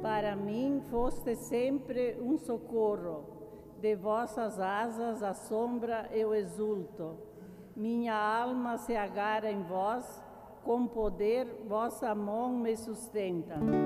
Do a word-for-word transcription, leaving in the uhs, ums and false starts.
Para mim foste sempre um socorro, de vossas asas à sombra eu exulto. Minha alma se agarra em vós, com poder vossa mão me sustenta.